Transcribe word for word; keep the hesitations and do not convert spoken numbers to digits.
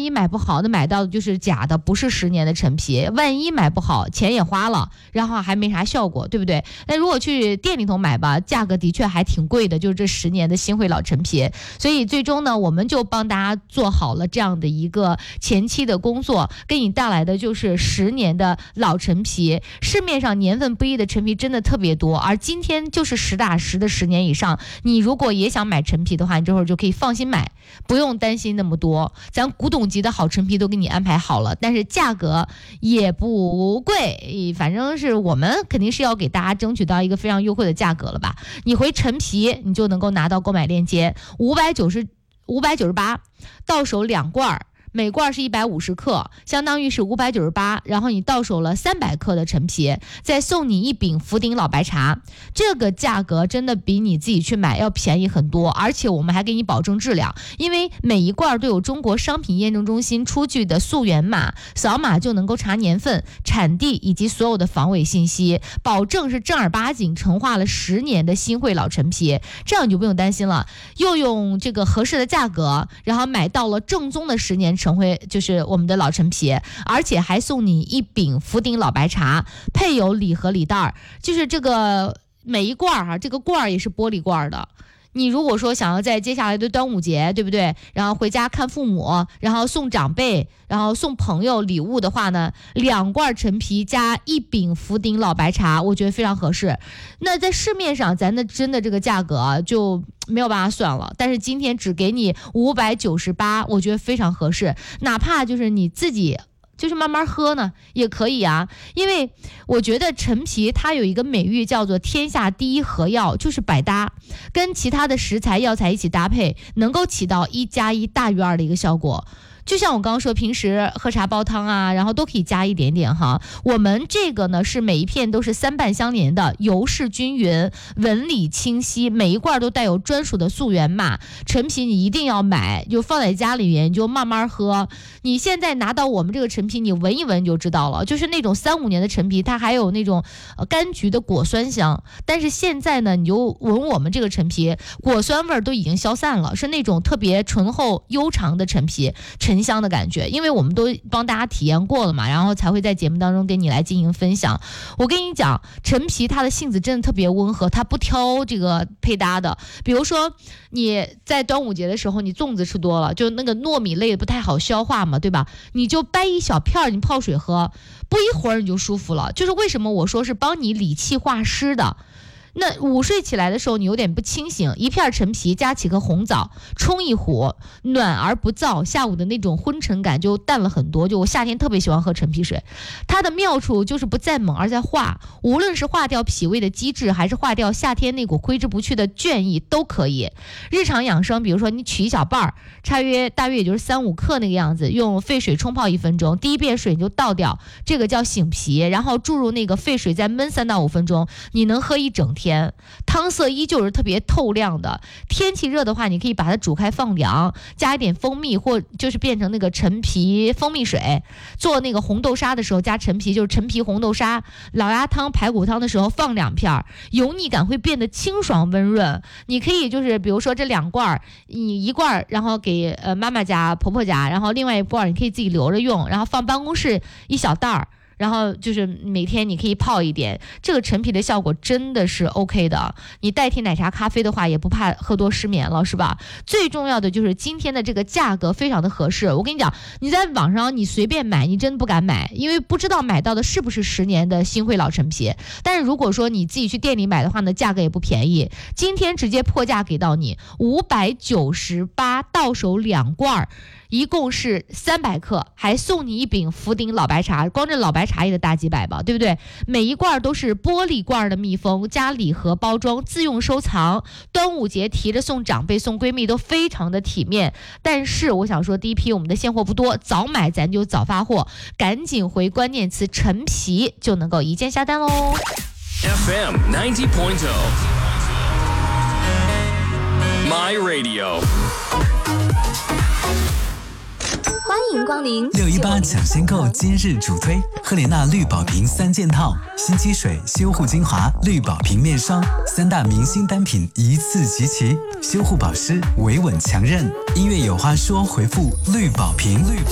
万一买不好，那买到的就是假的，不是十年的陈皮。万一买不好，钱也花了，然后还没啥效果，对不对？那如果去店里头买吧，价格的确还挺贵的，就是这十年的新会老陈皮。所以最终呢，我们就帮大家做好了这样的一个前期的工作，给你带来的就是十年的老陈皮。市面上年份不一的陈皮真的特别多，而今天就是实打实的十年以上。你如果也想买陈皮的话，你这会儿就可以放心买，不用担心那么多。咱古董级的好陈皮都给你安排好了，但是价格也不贵，反正是我们肯定是要给大家争取到一个非常优惠的价格了吧。你回陈皮你就能够拿到购买链接，五百九十五百九十八到手两罐，每罐是一百五十克，相当于是五百九十八，然后你到手了三百克的陈皮，再送你一饼福鼎老白茶，这个价格真的比你自己去买要便宜很多，而且我们还给你保证质量，因为每一罐都有中国商品验证中心出具的溯源码，扫码就能够查年份、产地以及所有的防伪信息，保证是正儿八经陈化了十年的新会老陈皮，这样你就不用担心了，又用这个合适的价格，然后买到了正宗的十年陈会，就是我们的老陈皮，而且还送你一饼福鼎老白茶，配有礼盒礼袋，就是这个每一罐哈、啊，这个罐也是玻璃罐的。你如果说想要在接下来的端午节，对不对？然后回家看父母，然后送长辈，然后送朋友礼物的话呢，两罐陈皮加一饼福鼎老白茶，我觉得非常合适。那在市面上咱的真的这个价格啊，就没有办法算了，但是今天只给你五百九十八，我觉得非常合适。哪怕就是你自己就是慢慢喝呢也可以啊，因为我觉得陈皮它有一个美誉叫做天下第一和药，就是百搭，跟其他的食材药材一起搭配，能够起到一加一大于二的一个效果。就像我刚刚说，平时喝茶煲汤啊，然后都可以加一点点哈。我们这个呢是每一片都是三瓣相连的，油势均匀，纹理清晰，每一罐都带有专属的溯源码。陈皮你一定要买，就放在家里面，你就慢慢喝。你现在拿到我们这个陈皮，你闻一闻就知道了，就是那种三五年的陈皮，它还有那种呃柑橘的果酸香。但是现在呢，你就闻我们这个陈皮，果酸味都已经消散了，是那种特别醇厚悠长的陈皮。沉香的感觉，因为我们都帮大家体验过了嘛，然后才会在节目当中给你来进行分享。我跟你讲，陈皮它的性子真的特别温和，它不挑这个配搭的。比如说你在端午节的时候，你粽子吃多了，就那个糯米类不太好消化嘛，对吧？你就掰一小片，你泡水喝，不一会儿你就舒服了。就是为什么我说是帮你理气化湿的。那午睡起来的时候你有点不清醒，一片陈皮加几颗红枣冲一壶，暖而不燥，下午的那种昏沉感就淡了很多。就我夏天特别喜欢喝陈皮水，它的妙处就是不在猛而在化，无论是化掉脾胃的积滞，还是化掉夏天那股挥之不去的倦意都可以。日常养生，比如说你取一小瓣儿，差约大约也就是三五克那个样子，用沸水冲泡一分钟，第一遍水你就倒掉，这个叫醒脾，然后注入那个沸水再焖三到五分钟，你能喝一整天。天汤色依旧是特别透亮的。天气热的话，你可以把它煮开放凉，加一点蜂蜜，或就是变成那个陈皮蜂蜜水。做那个红豆沙的时候加陈皮，就是陈皮红豆沙。老鸭汤排骨汤的时候放两片，油腻感会变得清爽温润。你可以就是比如说这两罐，你一罐然后给呃妈妈家婆婆家，然后另外一罐你可以自己留着用，然后放办公室一小袋儿，然后就是每天你可以泡一点，这个陈皮的效果真的是 OK 的。你代替奶茶咖啡的话也不怕喝多失眠了，是吧？最重要的就是今天的这个价格非常的合适。我跟你讲，你在网上你随便买，你真不敢买，因为不知道买到的是不是十年的新会老陈皮。但是如果说你自己去店里买的话呢，价格也不便宜，今天直接破价给到你五百九十八，到手两罐，一共是三百克，还送你一饼福鼎老白茶，光这老白茶也得大几百吧，对不对？每一罐都是玻璃罐的密封，加礼盒包装，自用收藏。端午节提着送长辈送闺蜜都非常的体面。但是我想说，第一批我们的现货不多，早买咱就早发货，赶紧回关键词陈皮就能够一键下单喽。 F M ninety point oh My Radio。 欢迎光临六一八抢先购今日主推赫莲娜绿宝瓶三件套，新积水、修护精华、绿宝瓶面霜，三大明星单品一次集齐，修护保湿，维稳强韧。音乐有话说回复绿宝瓶。